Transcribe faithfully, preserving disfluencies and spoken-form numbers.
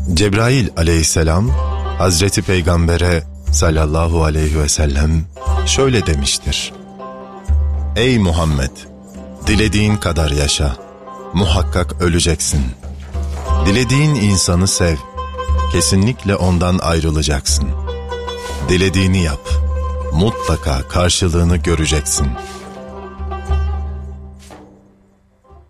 Cebrail aleyhisselam Hazreti Peygamber'e sallallahu aleyhi ve sellem şöyle demiştir: Ey Muhammed! Dilediğin kadar yaşa, muhakkak öleceksin. Dilediğin insanı sev, kesinlikle ondan ayrılacaksın. Dilediğini yap, mutlaka karşılığını göreceksin.